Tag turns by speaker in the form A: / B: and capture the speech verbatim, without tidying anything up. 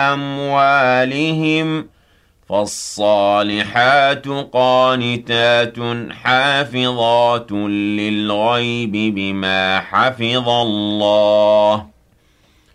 A: أموالهم فالصالحات قانتات حافظات للغيب بما حفظ الله